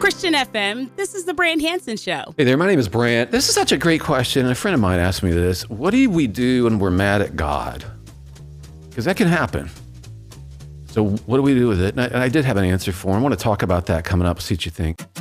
Christian FM, this is the Brant Hansen Show. Hey there, my name is Brant. This is such a great question. A friend of mine asked me this. What do we do when we're mad at God? Because that can happen. So what do we do with it? And I did have an answer for him. I want to talk about that coming up, see what you think.